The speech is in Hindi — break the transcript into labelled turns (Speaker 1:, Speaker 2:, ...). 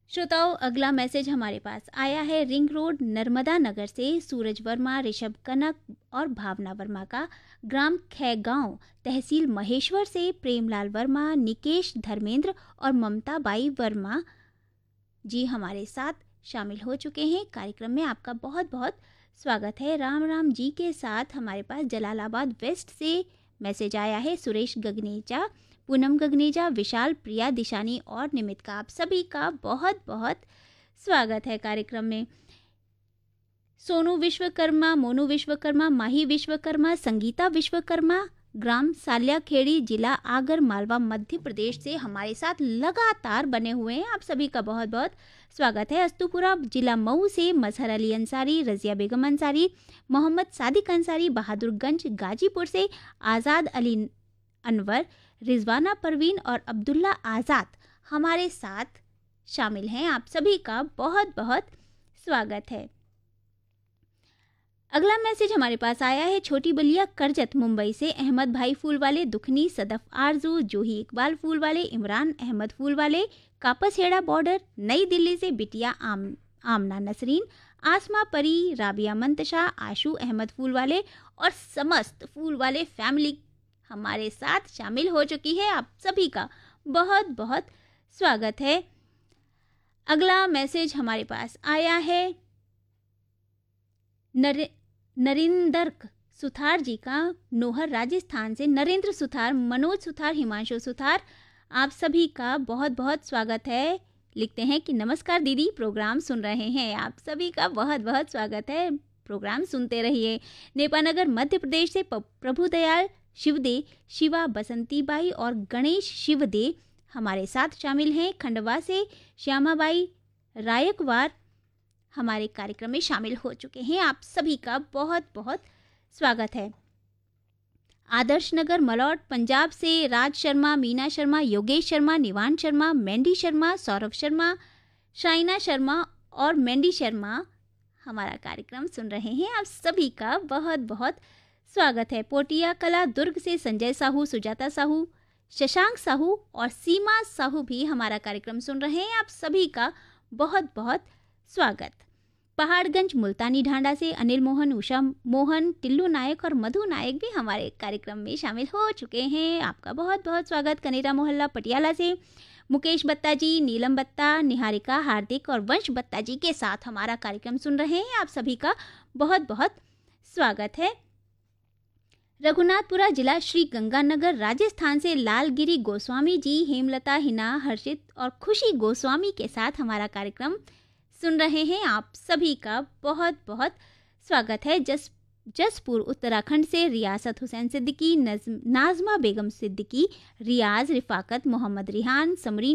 Speaker 1: श्रोताओं, अगला मैसेज हमारे पास आया है रिंग रोड नर्मदा नगर से सूरज वर्मा, ऋषभ कनक और भावना वर्मा का। ग्राम खैगांव, तहसील महेश्वर से प्रेमलाल वर्मा, निकेश धर्मेंद्र और ममता बाई वर्मा जी हमारे साथ शामिल हो चुके हैं। कार्यक्रम में आपका बहुत बहुत स्वागत है। राम राम जी के साथ हमारे पास जलालाबाद वेस्ट से मैसेज आया है सुरेश गगनेजा, पूनम गगनेजा, विशाल, प्रिया, दिशानी और निमित का। आप सभी का बहुत बहुत स्वागत है कार्यक्रम में। सोनू विश्वकर्मा, मोनू विश्वकर्मा, माही विश्वकर्मा, संगीता विश्वकर्मा, ग्राम साल्याखेड़ी, जिला आगर मालवा, मध्य प्रदेश से हमारे साथ लगातार बने हुए हैं। आप सभी का बहुत बहुत स्वागत है। अस्तुपुरा, जिला मऊ से मजहर अली अंसारी, रजिया बेगम अंसारी, मोहम्मद सादिक अंसारी, बहादुरगंज गाजीपुर से आज़ाद अली अनवर, रिजवाना परवीन और अब्दुल्ला आज़ाद हमारे साथ शामिल हैं। आप सभी का बहुत बहुत स्वागत है। अगला मैसेज हमारे पास आया है छोटी बलिया करजत मुंबई से अहमद भाई फूल वाले, दुखनी, सदफ आरजू, जूही इकबाल फूल वाले, इमरान अहमद फूल वाले, कापसहेड़ा बॉर्डर, नई दिल्ली से बिटिया आमना नसरीन, आसमा परी, राबिया मंतशा, आशू अहमद फूल वाले और समस्त फूल वाले फैमिली हमारे साथ शामिल हो चुकी है। आप सभी का बहुत बहुत स्वागत है। अगला मैसेज हमारे पास आया है नरेंद्र सुथार जी का, नोहर राजस्थान से। नरेंद्र सुथार, मनोज सुथार, हिमांशु सुथार, आप सभी का बहुत बहुत स्वागत है। लिखते हैं कि नमस्कार दीदी, प्रोग्राम सुन रहे हैं। आप सभी का बहुत बहुत स्वागत है, प्रोग्राम सुनते रहिए। नेपानगर मध्य प्रदेश से प्रभुदयाल शिवदे, शिवा बसंतीबाई और गणेश शिवदे हमारे साथ शामिल हैं। खंडवा से श्यामाबाई रायकवार हमारे कार्यक्रम में शामिल हो चुके हैं। आप सभी का बहुत बहुत स्वागत है। आदर्श नगर मलौट पंजाब से राज शर्मा, मीना शर्मा, योगेश शर्मा, निवान शर्मा, मेंडी शर्मा, सौरभ शर्मा, शाइना शर्मा और मेंडी शर्मा हमारा कार्यक्रम सुन रहे हैं। आप सभी का बहुत बहुत स्वागत है। पोटिया कला दुर्ग से संजय साहू, सुजाता साहू, शशांक साहू और सीमा साहू भी हमारा कार्यक्रम सुन रहे हैं। आप सभी का बहुत बहुत स्वागत। पहाड़गंज मुल्तानी ढांडा से अनिल मोहन, उषा मोहन, टिल्लू नायक और मधु नायक भी हमारे कार्यक्रम में शामिल हो चुके हैं। आपका बहुत बहुत स्वागत। कनेरा मोहल्ला पटियाला से मुकेश बत्ता जी, नीलम बत्ता, निहारिका, हार्दिक और वंश बत्ता जी के साथ हमारा कार्यक्रम सुन रहे हैं। आप सभी का बहुत बहुत स्वागत है। रघुनाथपुरा जिला श्री गंगानगर राजस्थान से लालगिरी गोस्वामी जी, हेमलता, हिना, हर्षित और खुशी गोस्वामी के साथ हमारा कार्यक्रम सुन रहे हैं। आप सभी का बहुत बहुत स्वागत है। जसपुर उत्तराखंड से रियासत हुसैन सिद्दीकी, नाजमा बेगम सिद्दीकी, रियाज, रिफाकत, मोहम्मद रिहान, समरीन